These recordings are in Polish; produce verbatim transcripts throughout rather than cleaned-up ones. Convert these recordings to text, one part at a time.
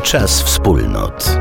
Czas wspólnot.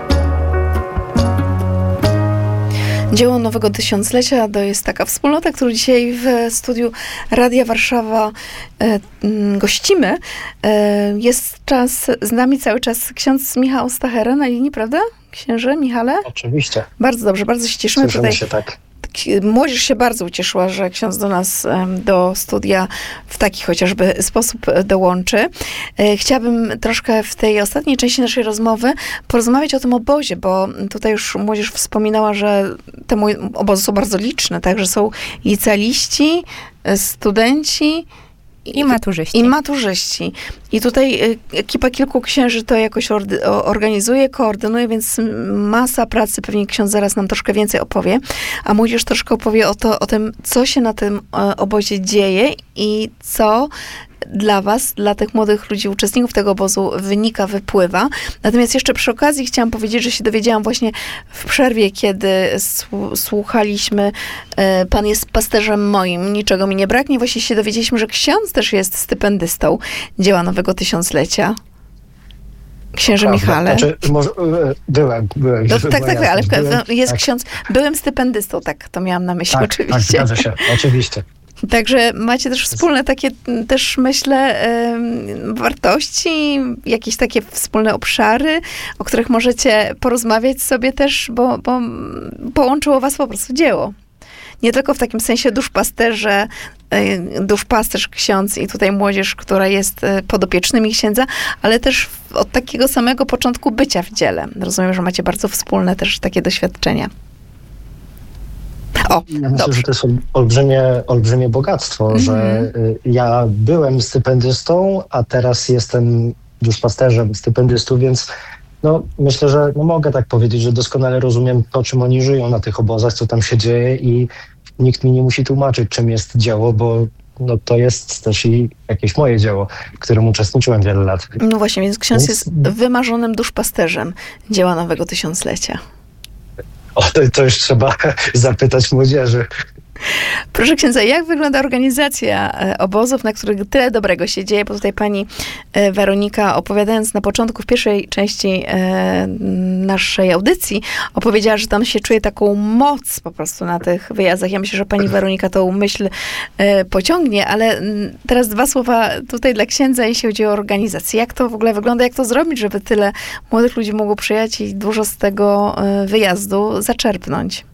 Dzieło Nowego Tysiąclecia to jest taka wspólnota, którą dzisiaj w studiu Radia Warszawa e, gościmy. E, jest czas, z nami cały czas ksiądz Michał Stachera na linii, prawda? Księże Michale? Oczywiście. Bardzo dobrze, bardzo się cieszymy. Słyszymy tutaj. się tak. Młodzież się bardzo ucieszyła, że ksiądz do nas, do studia w taki chociażby sposób dołączy. Chciałabym troszkę w tej ostatniej części naszej rozmowy porozmawiać o tym obozie, bo tutaj już młodzież wspominała, że te obozy są bardzo liczne, tak, że są licealiści, studenci, I maturzyści. I maturzyści. I tutaj ekipa kilku księży to jakoś organizuje, koordynuje, więc masa pracy. Pewnie ksiądz zaraz nam troszkę więcej opowie. A młodzież troszkę opowie o, to, o tym, co się na tym obozie dzieje i co dla was, dla tych młodych ludzi, uczestników tego obozu wynika, wypływa. Natomiast jeszcze przy okazji chciałam powiedzieć, że się dowiedziałam właśnie w przerwie, kiedy słuchaliśmy e, Pan jest pasterzem moim, niczego mi nie braknie. Właśnie się dowiedzieliśmy, że ksiądz też jest stypendystą Dzieła Nowego Tysiąclecia. Księże Prawda. Michale. Znaczy, może, byłem, byłem. No, tak, tak, tak, ale byłem, jest tak. ksiądz. Byłem stypendystą, tak, to miałam na myśli Tak, oczywiście. tak, zgadza się, oczywiście. Także macie też wspólne takie, też myślę, wartości, jakieś takie wspólne obszary, o których możecie porozmawiać sobie też, bo, bo połączyło was po prostu dzieło. Nie tylko w takim sensie duszpasterze, duszpasterz, ksiądz i tutaj młodzież, która jest podopiecznymi księdza, ale też od takiego samego początku bycia w dziele. Rozumiem, że macie bardzo wspólne też takie doświadczenia. O, ja myślę, dobrze. że to jest olbrzymie, olbrzymie bogactwo, mm-hmm. że ja byłem stypendystą, a teraz jestem duszpasterzem stypendystów, więc no, myślę, że no, mogę tak powiedzieć, że doskonale rozumiem to, czym oni żyją na tych obozach, co tam się dzieje i nikt mi nie musi tłumaczyć, czym jest dzieło, bo no, to jest też i jakieś moje dzieło, w którym uczestniczyłem wiele lat. No właśnie, więc ksiądz jest wymarzonym duszpasterzem Dzieła Nowego Tysiąclecia. O, to, to już trzeba zapytać młodzieży. Proszę księdza, jak wygląda organizacja obozów, na których tyle dobrego się dzieje? Bo tutaj pani Weronika, opowiadając na początku, w pierwszej części naszej audycji, opowiedziała, że tam się czuje taką moc po prostu na tych wyjazdach. Ja myślę, że pani Weronika tą myśl pociągnie, ale teraz dwa słowa tutaj dla księdza, jeśli chodzi o organizację. Jak to w ogóle wygląda, jak to zrobić, żeby tyle młodych ludzi mogło przyjechać i dużo z tego wyjazdu zaczerpnąć?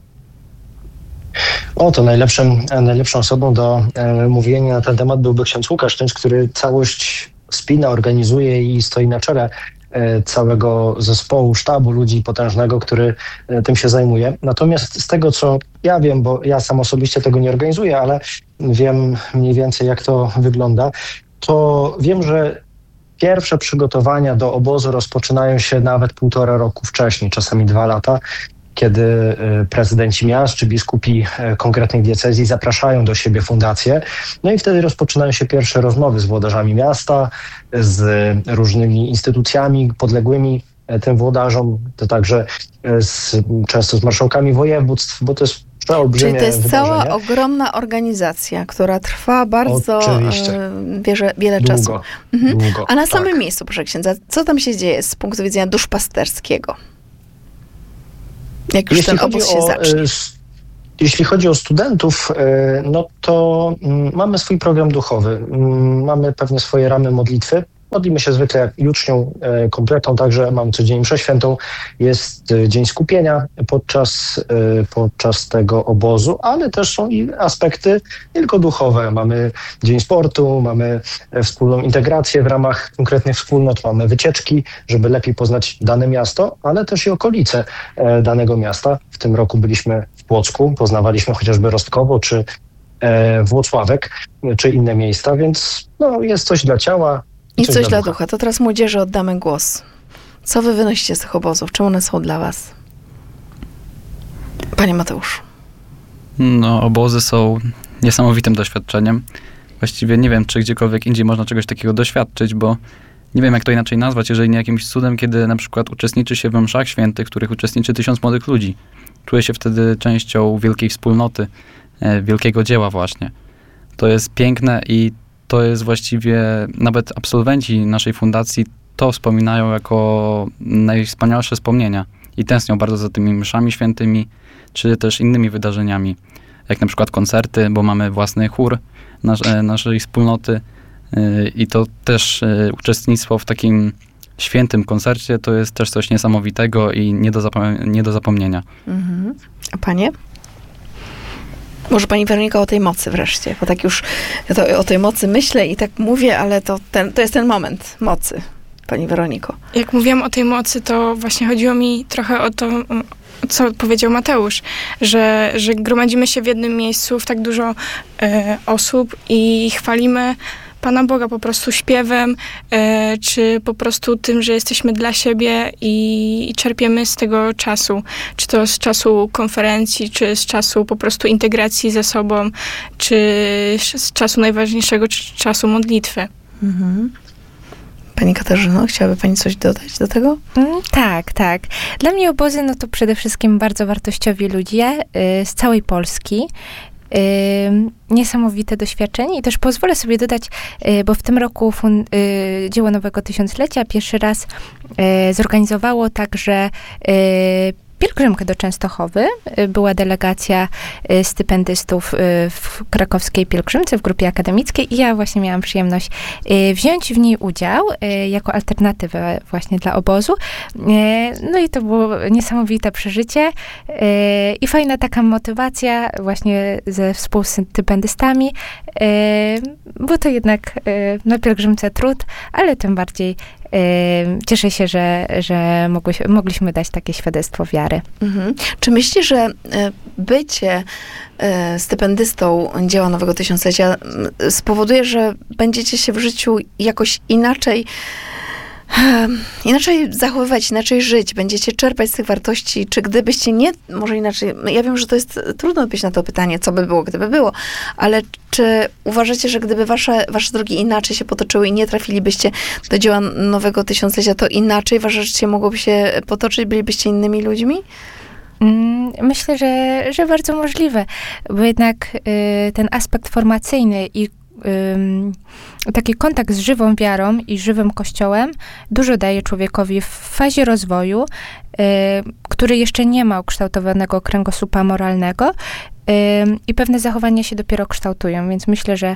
O, to najlepszym, najlepszą osobą do e, mówienia na ten temat byłby ksiądz Łukasz Tycz, który całość spina, organizuje i stoi na czele e, całego zespołu, sztabu ludzi potężnego, który e, tym się zajmuje. Natomiast z tego, co ja wiem, bo ja sam osobiście tego nie organizuję, ale wiem mniej więcej, jak to wygląda, to wiem, że pierwsze przygotowania do obozu rozpoczynają się nawet półtora roku wcześniej, czasami dwa lata, kiedy prezydenci miast czy biskupi konkretnych diecezji zapraszają do siebie fundacje. No i wtedy rozpoczynają się pierwsze rozmowy z włodarzami miasta, z różnymi instytucjami podległymi tym włodarzom, to także z, często z marszałkami województw, bo to jest przeolbrzymie Czyli to jest wydarzenie. cała ogromna organizacja, która trwa bardzo Oczywiście. wiele, wiele Długo, czasu. Mhm. Długo, A na tak. samym miejscu, proszę księdza, co tam się dzieje z punktu widzenia duszpasterskiego? Jak już Jeśli ten obóz się o, zacznie. Jeśli chodzi o studentów, no to mamy swój program duchowy. Mamy pewnie swoje ramy modlitwy. Modlimy się zwykle jak jucznią kompletną, także mamy codziennie mszę świętą. Jest dzień skupienia podczas, podczas tego obozu, ale też są i aspekty nie tylko duchowe. Mamy dzień sportu, mamy wspólną integrację w ramach konkretnych wspólnot, mamy wycieczki, żeby lepiej poznać dane miasto, ale też i okolice danego miasta. W tym roku byliśmy w Płocku, poznawaliśmy chociażby Rostkowo czy Włocławek, czy inne miejsca, więc no, jest coś dla ciała, I coś, coś dla ducha. ducha. To teraz młodzieży oddamy głos. Co wy wynosicie z tych obozów? Czym one są dla was? Panie Mateuszu. No, obozy są niesamowitym doświadczeniem. Właściwie nie wiem, czy gdziekolwiek indziej można czegoś takiego doświadczyć, bo nie wiem, jak to inaczej nazwać, jeżeli nie jakimś cudem, kiedy na przykład uczestniczy się w mszach świętych, w których uczestniczy tysiąc młodych ludzi. Czuję się wtedy częścią wielkiej wspólnoty, e, wielkiego dzieła właśnie. To jest piękne i to jest właściwie, nawet absolwenci naszej fundacji to wspominają jako najwspanialsze wspomnienia i tęsknią bardzo za tymi mszami świętymi, czy też innymi wydarzeniami, jak na przykład koncerty, bo mamy własny chór nasz, naszej wspólnoty i to też uczestnictwo w takim świętym koncercie to jest też coś niesamowitego i nie do, zapom- nie do zapomnienia. Mhm. A panie? Może pani Weronika o tej mocy wreszcie, bo tak już ja to, o tej mocy myślę i tak mówię, ale to, ten, to jest ten moment mocy, pani Weroniko. Jak mówiłam o tej mocy, to właśnie chodziło mi trochę o to, co powiedział Mateusz, że, że gromadzimy się w jednym miejscu, w tak dużo e, osób i chwalimy Pana Boga po prostu śpiewem, e, czy po prostu tym, że jesteśmy dla siebie i, i czerpiemy z tego czasu. Czy to z czasu konferencji, czy z czasu po prostu integracji ze sobą, czy z czasu najważniejszego, czy czasu modlitwy. Mhm. Pani Katarzyno, chciałaby pani coś dodać do tego? Mm, tak, tak. Dla mnie obozy, no to przede wszystkim bardzo wartościowi ludzie y, z całej Polski. Y, niesamowite doświadczenie i też pozwolę sobie dodać, y, bo w tym roku fun, y, Dzieło Nowego Tysiąclecia pierwszy raz y, zorganizowało także y, pielgrzymkę do Częstochowy. Była delegacja stypendystów w krakowskiej pielgrzymce, w grupie akademickiej i ja właśnie miałam przyjemność wziąć w niej udział jako alternatywę właśnie dla obozu. No i to było niesamowite przeżycie i fajna taka motywacja właśnie ze współstypendystami, bo to jednak na pielgrzymce trud, ale tym bardziej cieszę się, że, że mogłyśmy, mogliśmy dać takie świadectwo wiary. Mhm. Czy myślisz, że bycie stypendystą Dzieła Nowego Tysiąclecia spowoduje, że będziecie się w życiu jakoś inaczej inaczej zachowywać, inaczej żyć, będziecie czerpać z tych wartości, czy gdybyście nie, może inaczej, ja wiem, że to jest trudno odpowiedzieć na to pytanie, co by było, gdyby było, ale czy uważacie, że gdyby wasze, wasze drogi inaczej się potoczyły i nie trafilibyście do Dzieła Nowego Tysiąclecia, to inaczej wasze życie mogłoby się potoczyć, bylibyście innymi ludźmi? Myślę, że, że bardzo możliwe, bo jednak y, ten aspekt formacyjny i taki kontakt z żywą wiarą i żywym Kościołem dużo daje człowiekowi w fazie rozwoju, który jeszcze nie ma ukształtowanego kręgosłupa moralnego i pewne zachowania się dopiero kształtują, więc myślę, że,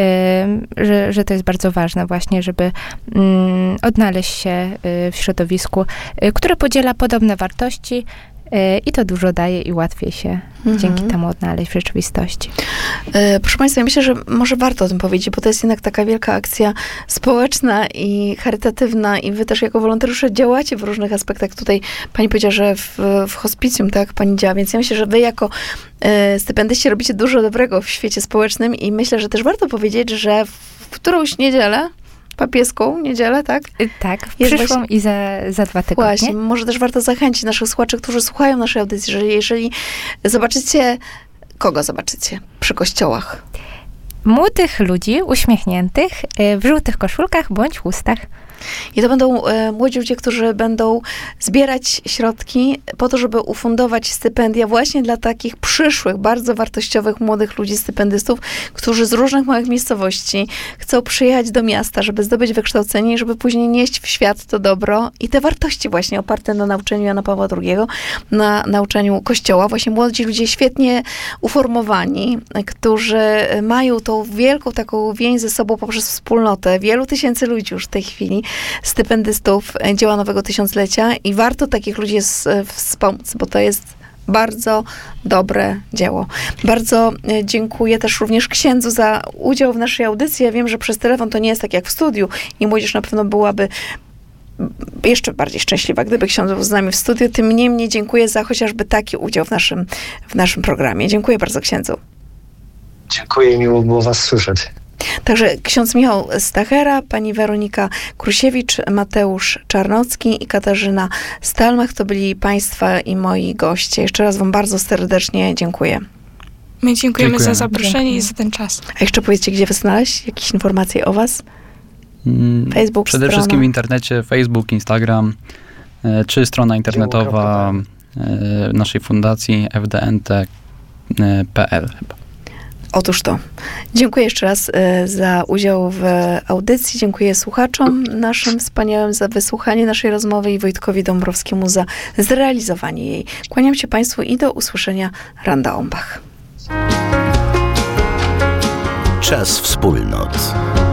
że, że to jest bardzo ważne właśnie, żeby odnaleźć się w środowisku, które podziela podobne wartości, i to dużo daje i łatwiej się mhm. dzięki temu odnaleźć w rzeczywistości. E, proszę Państwa, ja myślę, że może warto o tym powiedzieć, bo to jest jednak taka wielka akcja społeczna i charytatywna i wy też jako wolontariusze działacie w różnych aspektach. Tutaj pani powiedziała, że w, w hospicjum, tak, pani działa, więc ja myślę, że wy jako e, stypendyści robicie dużo dobrego w świecie społecznym i myślę, że też warto powiedzieć, że w którąś niedzielę papieską niedzielę, tak? Tak, w przyszłą właśnie, i za, za dwa tygodnie. Właśnie, może też warto zachęcić naszych słuchaczy, którzy słuchają naszej audycji, że jeżeli zobaczycie, kogo zobaczycie przy kościołach? Młodych ludzi, uśmiechniętych, w żółtych koszulkach bądź chustach. I to będą e, młodzi ludzie, którzy będą zbierać środki po to, żeby ufundować stypendia właśnie dla takich przyszłych, bardzo wartościowych młodych ludzi, stypendystów, którzy z różnych małych miejscowości chcą przyjechać do miasta, żeby zdobyć wykształcenie i żeby później nieść w świat to dobro i te wartości właśnie oparte na nauczaniu Jana Pawła drugiego, na nauczaniu Kościoła. Właśnie młodzi ludzie świetnie uformowani, którzy mają tą wielką taką więź ze sobą poprzez wspólnotę. Wielu tysięcy ludzi już w tej chwili stypendystów Dzieła Nowego Tysiąclecia i warto takich ludzi wspomóc, bo to jest bardzo dobre dzieło. Bardzo dziękuję też również księdzu za udział w naszej audycji. Ja wiem, że przez telefon to nie jest tak jak w studiu i młodzież na pewno byłaby jeszcze bardziej szczęśliwa, gdyby ksiądz był z nami w studiu. Tym niemniej dziękuję za chociażby taki udział w naszym, w naszym programie. Dziękuję bardzo księdzu. Dziękuję, miło było was słyszeć. Także ksiądz Michał Stachera, pani Weronika Krusiewicz, Mateusz Czarnocki i Katarzyna Stalmach to byli państwa i moi goście. Jeszcze raz wam bardzo serdecznie dziękuję. My dziękujemy, dziękujemy. za zaproszenie Dziękuję. i za ten czas. A jeszcze powiedzcie, gdzie was znaleźć? Jakieś informacje o was? Facebook, Przede strona. wszystkim w internecie, Facebook, Instagram, czy strona internetowa naszej fundacji f d n t kropka p l chyba. Otóż to. Dziękuję jeszcze raz e, za udział w audycji. Dziękuję słuchaczom naszym wspaniałym za wysłuchanie naszej rozmowy i Wojtkowi Dąbrowskiemu za zrealizowanie jej. Kłaniam się Państwu i do usłyszenia. Randa Ombach. Czas wspólnot.